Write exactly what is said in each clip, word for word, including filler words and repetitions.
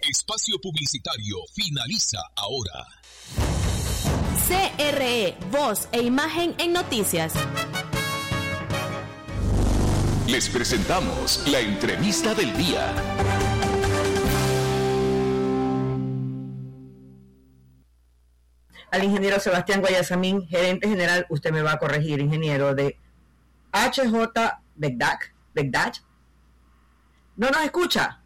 espacio publicitario finaliza ahora. C R E, voz e imagen en noticias. Les presentamos la entrevista del día. Al ingeniero Sebastián Guayasamín, gerente general, usted me va a corregir, ingeniero, de H J Begdad. Begdad. ¿No nos escucha?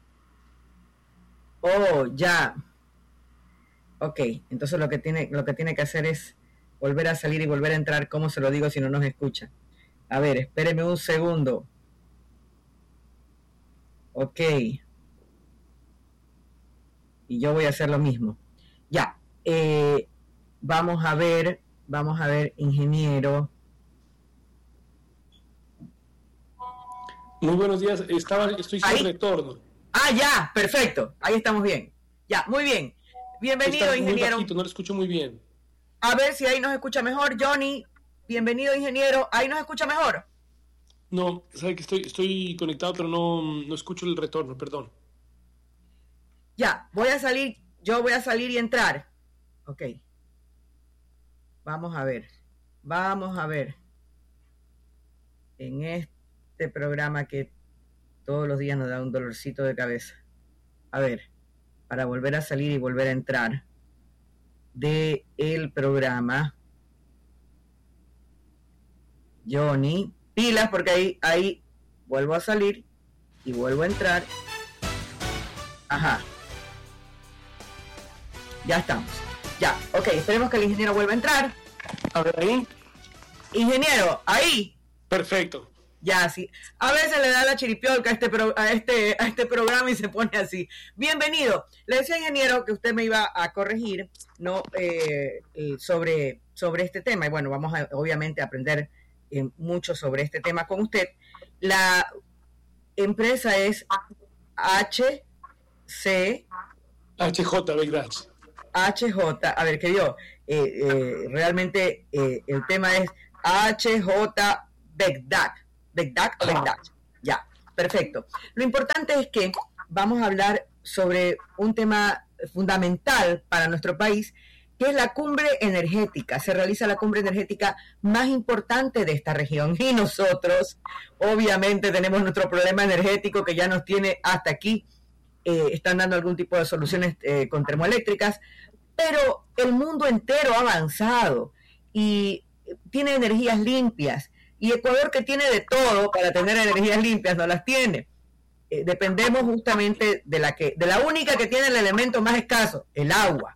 Oh, ya. Ok, entonces lo que tiene, lo que tiene que hacer es volver a salir y volver a entrar. ¿Cómo se lo digo si no nos escucha? A ver, espéreme un segundo. Ok. Y yo voy a hacer lo mismo. Ya. Eh, vamos a ver, vamos a ver, ingeniero. Muy buenos días, Estaba, estoy sin retorno. Ah, ya, perfecto, ahí estamos bien. Ya, muy bien. Bienvenido, Está ingeniero. Muy bajito, no lo escucho muy bien. A ver si ahí nos escucha mejor, Johnny. Bienvenido, ingeniero. ¿Ahí nos escucha mejor? No, sabe que estoy, estoy conectado, pero no, no escucho el retorno, perdón. Ya, voy a salir, yo voy a salir y entrar. Ok. Vamos a ver. Vamos a ver. En este programa que todos los días nos da un dolorcito de cabeza. A ver, para volver a salir y volver a entrar de el programa. Johnny, pilas porque ahí, ahí vuelvo a salir y vuelvo a entrar. Ajá. Ya estamos. Ya, ok, esperemos que el ingeniero vuelva a entrar. A ver, ahí. Ingeniero, ahí. Perfecto. Ya, sí. A veces le da la chiripiolca a este, pro, a este, a este programa y se pone así. Bienvenido. Le decía, ingeniero, que usted me iba a corregir, ¿no? Eh, sobre, sobre este tema. Y bueno, vamos a, obviamente, a aprender eh, mucho sobre este tema con usted. La empresa es H C... H J Begdad. H J, a ver, que yo, eh, eh, realmente eh, el tema es H J Begdad, Begdad o Begdad, ya, perfecto. Lo importante es que vamos a hablar sobre un tema fundamental para nuestro país, que es la cumbre energética. Se realiza la cumbre energética más importante de esta región y nosotros, obviamente, tenemos nuestro problema energético que ya nos tiene hasta aquí. Eh, están dando algún tipo de soluciones eh, con termoeléctricas, pero el mundo entero ha avanzado y tiene energías limpias, y Ecuador, que tiene de todo para tener energías limpias, no las tiene. Eh, dependemos justamente de la que, de la única que tiene el elemento más escaso, el agua.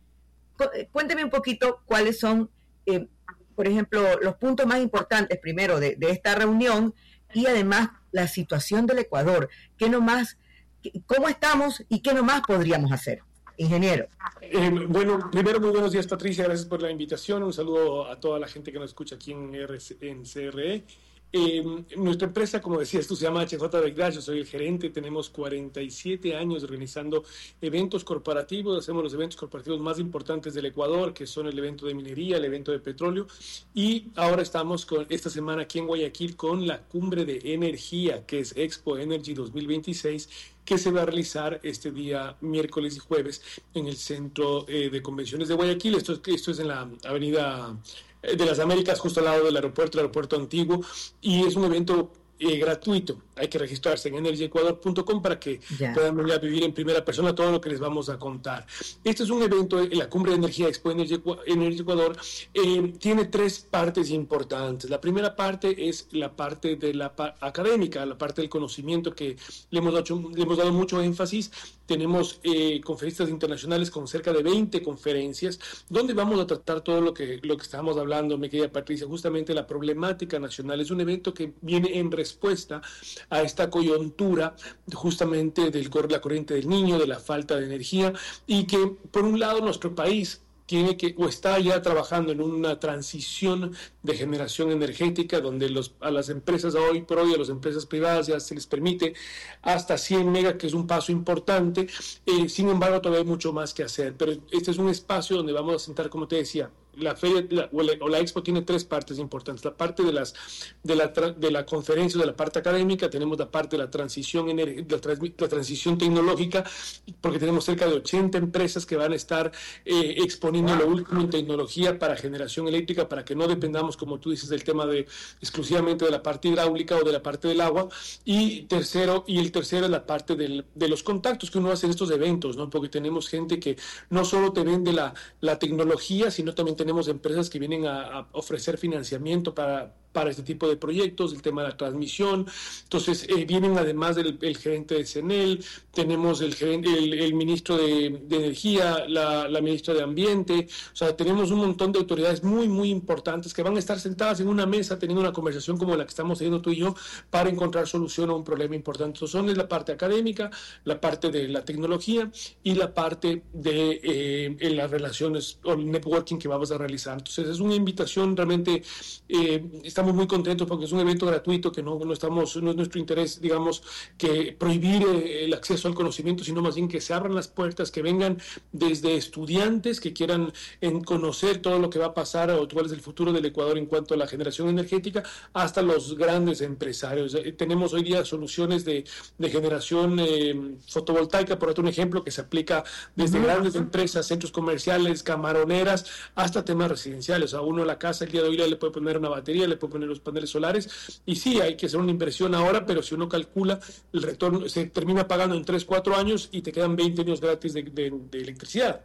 Cuénteme un poquito cuáles son, eh, por ejemplo, los puntos más importantes primero de, de esta reunión, y además la situación del Ecuador. ¿Qué nomás ¿Cómo estamos y qué nomás podríamos hacer, ingeniero? Eh, bueno, primero, muy buenos días, Patricia, gracias por la invitación. Un saludo a toda la gente que nos escucha aquí en, R C, en C R E. Eh, nuestra empresa, como decías tú, se llama H J Begdad. Yo soy el gerente. Tenemos cuarenta y siete años organizando eventos corporativos. Hacemos los eventos corporativos más importantes del Ecuador, que son el evento de minería, el evento de petróleo, y ahora estamos con esta semana aquí en Guayaquil con la cumbre de energía, que es Expo Energy dos mil veintiséis, que se va a realizar este día miércoles y jueves en el Centro eh, de Convenciones de Guayaquil. Esto es, esto es en la avenida de las Américas, justo al lado del aeropuerto, el aeropuerto antiguo, y es un evento eh, gratuito. Hay que registrarse en energy ecuador punto com para que yeah. puedan venir a vivir en primera persona todo lo que les vamos a contar. Este es un evento, en la Cumbre de Energía Expo Energy, Energy Ecuador, eh, tiene tres partes importantes. La primera parte es la parte de la pa- académica, la parte del conocimiento, que le hemos, hecho, le hemos dado mucho énfasis. Tenemos eh, conferencias internacionales con cerca de veinte conferencias, donde vamos a tratar todo lo que, lo que estábamos hablando, mi querida Patricia, justamente la problemática nacional. Es un evento que viene en respuesta a esta coyuntura justamente de la corriente del Niño, de la falta de energía, y que por un lado nuestro país tiene que o está ya trabajando en una transición de generación energética donde los, a las empresas hoy por hoy, a las empresas privadas ya se les permite hasta cien megas, que es un paso importante. Eh, sin embargo, todavía hay mucho más que hacer, pero este es un espacio donde vamos a sentar, como te decía, la feria la, o, la, o la Expo tiene tres partes importantes. La parte de las de la, de la conferencia, de la parte académica, tenemos la parte de la transición, ener, la, trans, la transición tecnológica, porque tenemos cerca de ochenta empresas que van a estar eh, exponiendo lo último en tecnología para generación eléctrica, para que no dependamos, como tú dices, del tema de exclusivamente de la parte hidráulica o de la parte del agua. Y tercero, y el tercero es la parte del, de los contactos que uno hace en estos eventos, ¿no? Porque tenemos gente que no solo te vende la, la tecnología, sino también tenemos empresas que vienen a, a ofrecer financiamiento para, para este tipo de proyectos, el tema de la transmisión. Entonces, eh, vienen además del el gerente de CENEL, tenemos el, gerente, el, el ministro de, de Energía, la, la ministra de Ambiente, o sea, tenemos un montón de autoridades muy, muy importantes que van a estar sentadas en una mesa teniendo una conversación como la que estamos teniendo tú y yo para encontrar solución a un problema importante. Entonces, son la parte académica, la parte de la tecnología y la parte de eh, las relaciones o el networking que vamos a realizar. Entonces, es una invitación realmente, eh, estamos muy contentos porque es un evento gratuito, que no, no estamos, no es nuestro interés, digamos, que prohibir eh, el acceso al conocimiento, sino más bien que se abran las puertas, que vengan desde estudiantes que quieran en conocer todo lo que va a pasar o cuál es el futuro del Ecuador en cuanto a la generación energética, hasta los grandes empresarios. Eh, tenemos hoy día soluciones de, de generación eh, fotovoltaica, por otro un ejemplo, que se aplica desde uh-huh. grandes empresas, centros comerciales, camaroneras, hasta temas residenciales. A uno a la casa el día de hoy le puede poner una batería, le puede poner los paneles solares, y sí, hay que hacer una inversión ahora, pero si uno calcula, el retorno se termina pagando en tres, cuatro años y te quedan veinte años gratis de, de, de electricidad.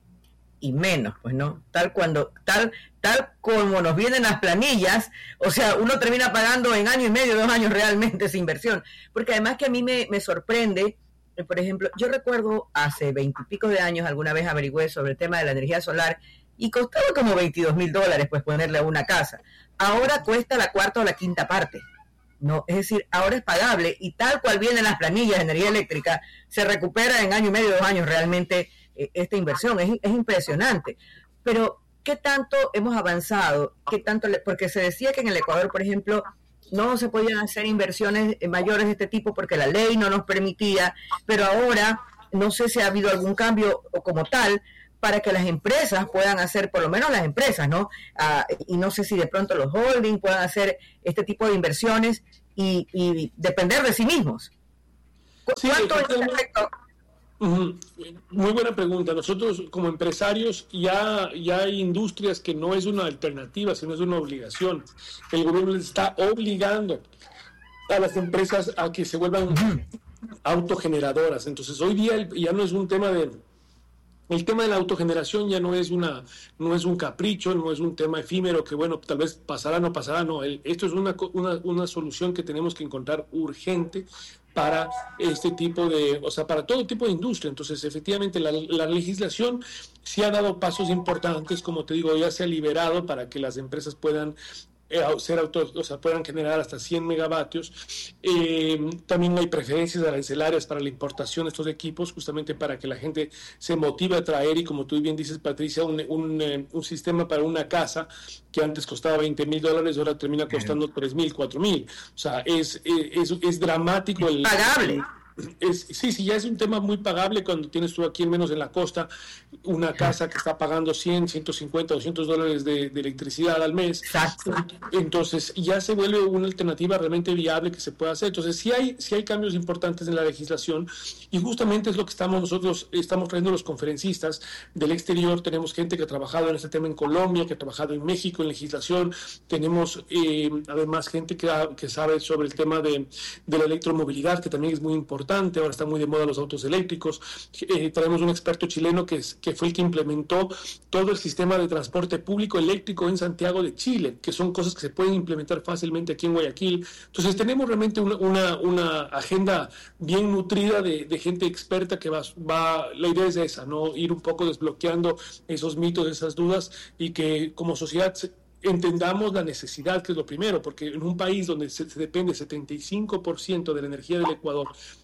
Y menos, pues no, tal cuando, tal, tal como nos vienen las planillas, o sea, uno termina pagando en año y medio, dos años realmente esa inversión, porque además que a mí me, me sorprende, por ejemplo, yo recuerdo hace veintipico de años, alguna vez averigüé sobre el tema de la energía solar, y costaba como veintidós mil dólares, pues ponerle a una casa. Ahora cuesta la cuarta o la quinta parte. No, es decir, ahora es pagable, y tal cual vienen las planillas de energía eléctrica, se recupera en año y medio, dos años realmente eh, esta inversión. Es, es impresionante. Pero, ¿qué tanto hemos avanzado? ¿Qué tanto le, porque se decía que en el Ecuador, por ejemplo, no se podían hacer inversiones mayores de este tipo porque la ley no nos permitía, pero ahora no sé si ha habido algún cambio o como tal para que las empresas puedan hacer, por lo menos las empresas, ¿no? Ah, y no sé si de pronto los holdings puedan hacer este tipo de inversiones y, y depender de sí mismos. ¿Cuánto sí, es el efecto? Uh-huh. Muy buena pregunta. Nosotros como empresarios ya, ya hay industrias que no es una alternativa, sino es una obligación. El gobierno les está obligando a las empresas a que se vuelvan uh-huh. autogeneradoras. Entonces hoy día ya no es un tema de... El tema de la autogeneración ya no es una, no es un capricho, no es un tema efímero que, bueno, tal vez pasará, no pasará, no. El, esto es una, una, una solución que tenemos que encontrar urgente para este tipo de, o sea, para todo tipo de industria. Entonces, efectivamente, la, la legislación sí ha dado pasos importantes, como te digo, ya se ha liberado para que las empresas puedan ser auto, o sea, puedan generar hasta cien megavatios. Eh, también hay preferencias arancelarias para la importación de estos equipos, justamente para que la gente se motive a traer, y como tú bien dices, Patricia, un, un, un sistema para una casa que antes costaba veinte mil dólares, ahora termina costando tres mil, cuatro mil. O sea, es, es, es dramático. El, pagable. El, Es, sí, sí, ya es un tema muy pagable cuando tienes tú aquí, al menos en la costa, una casa que está pagando cien, ciento cincuenta, doscientos dólares de, de electricidad al mes. Exacto. Entonces ya se vuelve una alternativa realmente viable que se pueda hacer. Entonces sí hay, sí hay cambios importantes en la legislación, y justamente es lo que estamos nosotros, estamos trayendo los conferencistas del exterior. Tenemos gente que ha trabajado en este tema en Colombia, que ha trabajado en México en legislación. Tenemos eh, además gente que, ha, que sabe sobre el tema de, de la electromovilidad, que también es muy importante. Ahora están muy de moda los autos eléctricos. Eh, traemos un experto chileno que, es, que fue el que implementó todo el sistema de transporte público eléctrico en Santiago de Chile, que son cosas que se pueden implementar fácilmente aquí en Guayaquil. Entonces tenemos realmente una, una, una agenda bien nutrida de, de gente experta que va, va, la idea es esa, ¿no? Ir un poco desbloqueando esos mitos, esas dudas, y que como sociedad entendamos la necesidad, que es lo primero, porque en un país donde se, se depende setenta y cinco por ciento de la energía del Ecuador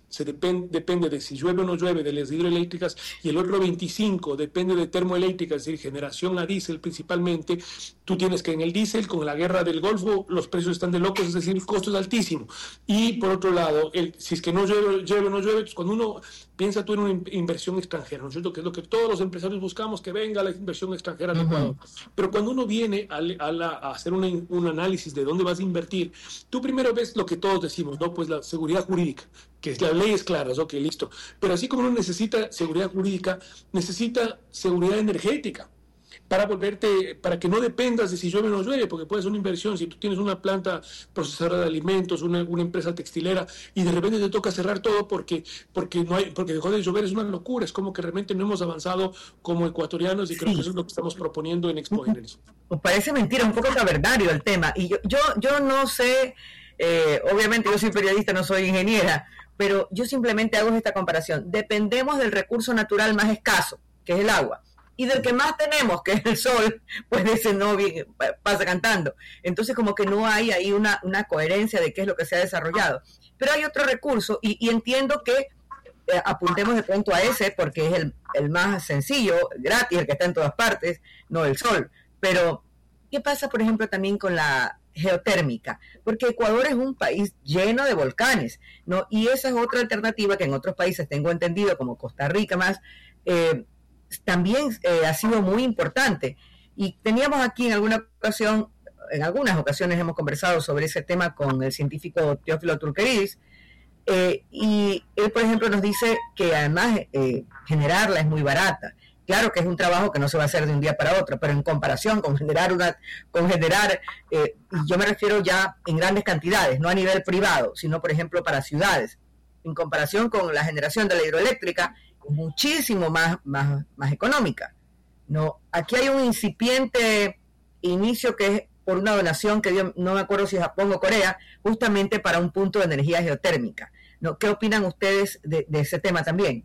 se depende, depende de si llueve o no llueve de las hidroeléctricas, y el otro veinticinco depende de termoeléctricas, es decir, generación a diésel principalmente. Tú tienes que en el diésel, con la guerra del Golfo, los precios están de locos, es decir, el costo es altísimo. Y por otro lado, el, si es que no llueve, llueve o no llueve, pues cuando uno piensa tú en una inversión extranjera, ¿no es cierto? Que es lo que todos los empresarios buscamos, que venga la inversión extranjera al uh-huh. Ecuador. Pero cuando uno viene a, a, la, a hacer una, un análisis de dónde vas a invertir, tú primero ves lo que todos decimos, ¿no? Pues la seguridad jurídica, que las leyes claras, ok, listo. Pero así como uno necesita seguridad jurídica, necesita seguridad energética, para volverte, para que no dependas de si llueve o no llueve, porque puede ser una inversión. Si tú tienes una planta procesadora de alimentos, una, una empresa textilera, y de repente te toca cerrar todo porque, porque no hay, porque dejó de llover, es una locura. Es como que realmente no hemos avanzado como ecuatorianos, y creo sí. que eso es lo que estamos proponiendo en Expo Energy. Parece mentira, un poco cavernario el tema. Y yo, yo, yo no sé, eh, obviamente yo soy periodista, no soy ingeniera, pero yo simplemente hago esta comparación. Dependemos del recurso natural más escaso, que es el agua, y del que más tenemos, que es el sol, pues ese no viene, pasa cantando. Entonces como que no hay ahí una, una coherencia de qué es lo que se ha desarrollado. Pero hay otro recurso, y, y entiendo que eh, apuntemos de pronto a ese, porque es el, el más sencillo, gratis, el que está en todas partes, no el sol. Pero, ¿qué pasa, por ejemplo, también con la geotérmica? Porque Ecuador es un país lleno de volcanes, ¿no? Y esa es otra alternativa que en otros países, tengo entendido, como Costa Rica más, eh, también eh, ha sido muy importante. Y teníamos aquí en alguna ocasión, en algunas ocasiones hemos conversado sobre ese tema con el científico Teófilo Turqueridis, eh, y él, por ejemplo, nos dice que además eh, generarla es muy barata. Claro que es un trabajo que no se va a hacer de un día para otro, pero en comparación con generar una, con generar, eh, y yo me refiero ya en grandes cantidades, no a nivel privado, sino por ejemplo para ciudades, en comparación con la generación de la hidroeléctrica, muchísimo más, más, más económica. No, aquí hay un incipiente inicio que es por una donación que dio, no me acuerdo si Japón o Corea, justamente para un punto de energía geotérmica. ¿No? ¿Qué opinan ustedes de, de ese tema también?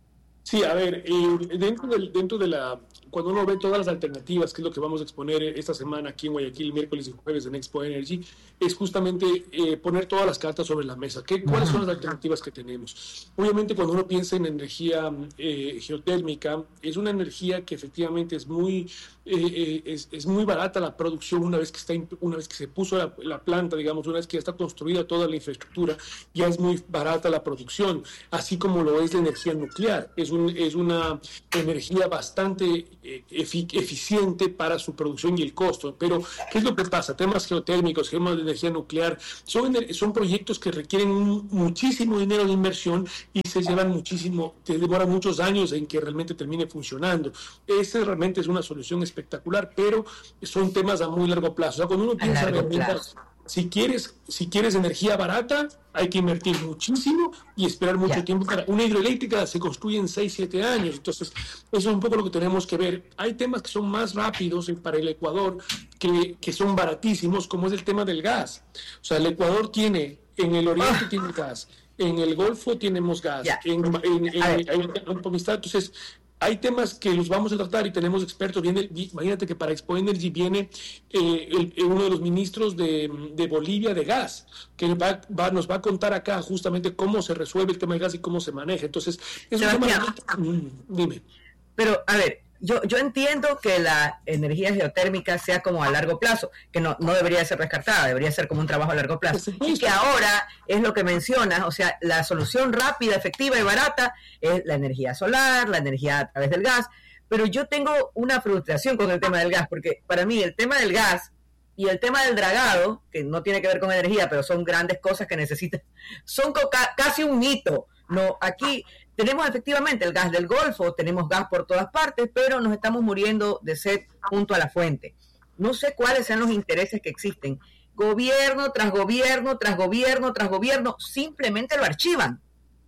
Sí, a ver, eh, dentro, del, dentro de la, cuando uno ve todas las alternativas, que es lo que vamos a exponer esta semana aquí en Guayaquil, miércoles y jueves en Expo Energy, es justamente eh, poner todas las cartas sobre la mesa. ¿Qué, ¿Cuáles son las alternativas que tenemos? Obviamente, cuando uno piensa en energía eh, geotérmica, es una energía que efectivamente es muy, eh, eh, es, es muy barata la producción una vez que está, una vez que se puso la, la planta, digamos, una vez que ya está construida toda la infraestructura, ya es muy barata la producción, así como lo es la energía nuclear. Es un es una energía bastante efic- eficiente para su producción y el costo. Pero, ¿qué es lo que pasa? Temas geotérmicos, temas de energía nuclear, son, son proyectos que requieren un, muchísimo dinero de inversión y se llevan muchísimo, te demoran muchos años en que realmente termine funcionando. Esa realmente es una solución espectacular, pero son temas a muy largo plazo. O sea, cuando uno piensa realmente, si quieres, si quieres energía barata, hay que invertir muchísimo y esperar mucho yeah. tiempo. Para una hidroeléctrica se construye en seis, siete años. Entonces, eso es un poco lo que tenemos que ver. Hay temas que son más rápidos para el Ecuador, que, que son baratísimos, como es el tema del gas. O sea, el Ecuador tiene, en el oriente oh. tiene gas, en el Golfo tenemos gas, yeah. en, en, en, en, en, en entonces, hay temas que los vamos a tratar y tenemos expertos. Viene, imagínate que para Expo Energy viene eh, el, el, uno de los ministros de, de Bolivia de gas, que va, va, nos va a contar acá justamente cómo se resuelve el tema del gas y cómo se maneja. Entonces, es un tema... Dime. Pero, a ver, yo, yo entiendo que la energía geotérmica sea como a largo plazo, que no, no debería ser descartada, debería ser como un trabajo a largo plazo. Y que ahora es lo que mencionas, o sea, la solución rápida, efectiva y barata es la energía solar, la energía a través del gas. Pero yo tengo una frustración con el tema del gas, porque para mí el tema del gas y el tema del dragado, que no tiene que ver con energía, pero son grandes cosas que necesitan, son ca- casi un mito. No, aquí tenemos efectivamente el gas del Golfo, tenemos gas por todas partes, pero nos estamos muriendo de sed junto a la fuente. No sé cuáles sean los intereses que existen. Gobierno tras gobierno, tras gobierno, tras gobierno, simplemente lo archivan.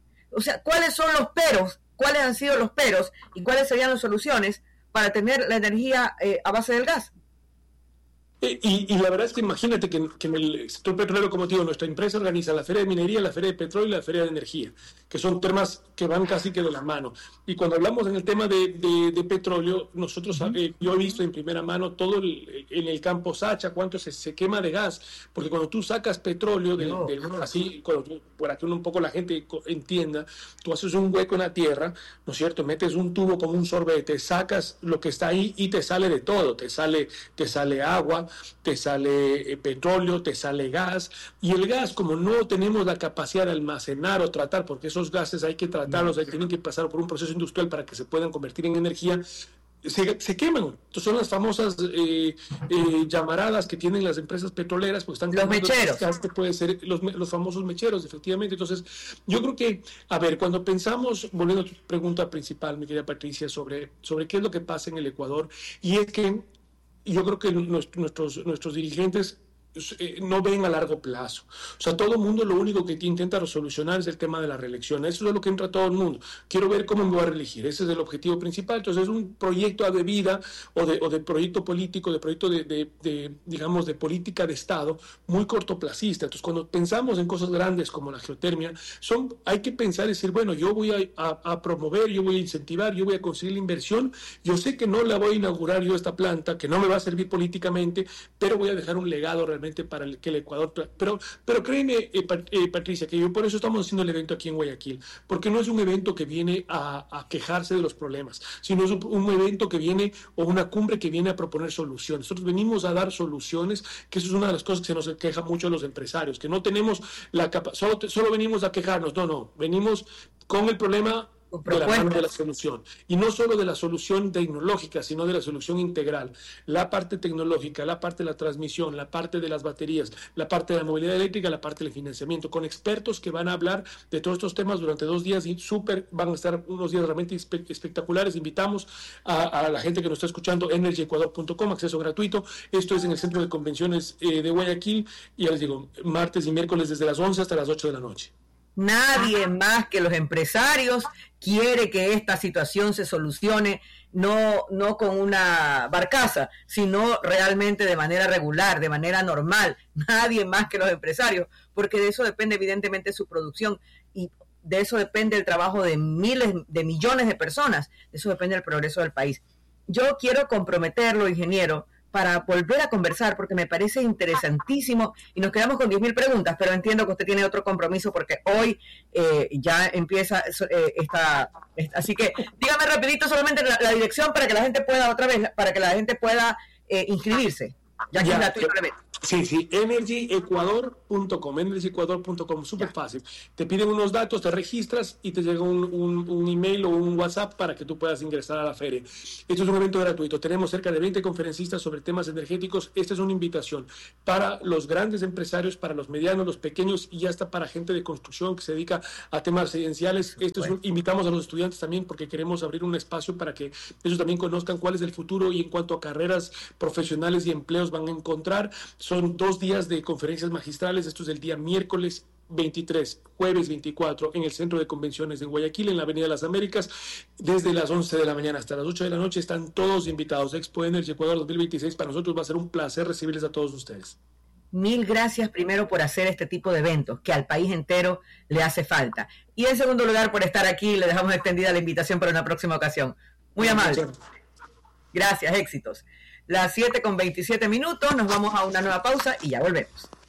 O sea, ¿cuáles son los peros? ¿Cuáles han sido los peros? ¿Y cuáles serían las soluciones para tener la energía eh, a base del gas? Eh, y, y la verdad es que imagínate que, que en el sector petrolero, como te digo, nuestra empresa organiza la Feria de Minería, la Feria de Petróleo y la Feria de Energía, que son temas que van casi que de la mano. Y cuando hablamos en el tema de, de, de petróleo, nosotros, uh-huh. eh, yo he visto en primera mano todo el, en el campo Sacha, cuánto se, se quema de gas, porque cuando tú sacas petróleo, de, no. de, así, cuando tú, para que un poco la gente entienda, tú haces un hueco en la tierra, ¿no es cierto? Metes un tubo como un sorbete, sacas lo que está ahí y te sale de todo, te sale, te sale agua, te sale eh, petróleo, te sale gas, y el gas, como no tenemos la capacidad de almacenar o tratar, porque esos gases hay que tratarlos, hay, tienen que pasar por un proceso industrial para que se puedan convertir en energía, se, se queman. Entonces son las famosas eh, eh, llamaradas que tienen las empresas petroleras, porque están los mecheros, gas, que puede ser los, los famosos mecheros, efectivamente. Entonces yo creo que, a ver, cuando pensamos, volviendo a tu pregunta principal, mi querida Patricia, sobre, sobre qué es lo que pasa en el Ecuador, y es que yo creo que nuestros, nuestros dirigentes eh, no ven a largo plazo. O sea, todo el mundo lo único que intenta solucionar es el tema de la reelección. Eso es lo que entra todo el mundo. Quiero ver cómo me voy a reelegir. Ese es el objetivo principal. Entonces es un proyecto de vida o de, o de proyecto político, de proyecto de, de, de, digamos, de política de Estado muy cortoplacista. Entonces cuando pensamos en cosas grandes como la geotermia, son, hay que pensar y decir, bueno, yo voy a, a, a promover, yo voy a incentivar, yo voy a conseguir la inversión. Yo sé que no la voy a inaugurar yo esta planta, que no me va a servir políticamente, pero voy a dejar un legado realmente para el, que el Ecuador, pero, pero créeme, eh, eh, Patricia, que yo por eso estamos haciendo el evento aquí en Guayaquil, porque no es un evento que viene a, a quejarse de los problemas, sino es un, un evento que viene, o una cumbre que viene a proponer soluciones. Nosotros venimos a dar soluciones, que eso es una de las cosas que se nos queja mucho a los empresarios, que no tenemos la capacidad, solo, solo venimos a quejarnos, no, no, venimos con el problema de la mano de la solución, y no solo de la solución tecnológica, sino de la solución integral, la parte tecnológica, la parte de la transmisión, la parte de las baterías, la parte de la movilidad eléctrica, la parte del financiamiento, con expertos que van a hablar de todos estos temas durante dos días y súper, van a estar unos días realmente espe- espectaculares. Invitamos a, a la gente que nos está escuchando, energy ecuador punto com, acceso gratuito. Esto es en el Centro de Convenciones eh, de Guayaquil, y ya les digo, martes y miércoles desde las once hasta las ocho de la noche. Nadie más que los empresarios quiere que esta situación se solucione, no, no con una barcaza, sino realmente de manera regular, de manera normal. Nadie más que los empresarios, porque de eso depende evidentemente su producción, y de eso depende el trabajo de miles, de millones de personas, de eso depende el progreso del país. Yo quiero comprometerlo, ingeniero, para volver a conversar, porque me parece interesantísimo, y nos quedamos con diez mil preguntas, pero entiendo que usted tiene otro compromiso, porque hoy eh, ya empieza eh, esta, esta... Así que dígame rapidito solamente la, la dirección para que la gente pueda, otra vez, para que la gente pueda eh, inscribirse, ya que ya, es gratuito el evento. Sí, sí, energy ecuador punto com, energy ecuador punto com, súper fácil. Te piden unos datos, te registras y te llega un, un, un email o un WhatsApp para que tú puedas ingresar a la feria. Esto es un evento gratuito. Tenemos cerca de veinte conferencistas sobre temas energéticos. Esta es una invitación para los grandes empresarios, para los medianos, los pequeños, y hasta para gente de construcción que se dedica a temas residenciales. Esto es un, invitamos a los estudiantes también, porque queremos abrir un espacio para que ellos también conozcan cuál es el futuro y en cuanto a carreras profesionales y empleos van a encontrar. Son dos días de conferencias magistrales. Esto es el día miércoles veintitrés, jueves veinticuatro, en el Centro de Convenciones de Guayaquil, en la Avenida de las Américas, desde las once de la mañana hasta las ocho de la noche. Están todos invitados. Expo Energy Ecuador dos mil veintiséis, para nosotros va a ser un placer recibirles a todos ustedes. Mil gracias primero por hacer este tipo de eventos, que al país entero le hace falta. Y en segundo lugar, por estar aquí. Le dejamos extendida la invitación para una próxima ocasión. Muy amable. Gracias, éxitos. Las siete con veintisiete minutos, nos vamos a una nueva pausa y ya volvemos.